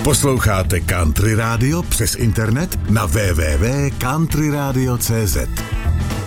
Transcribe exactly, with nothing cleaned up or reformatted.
Posloucháte Country Radio přes internet na w w w tečka country radio tečka c z.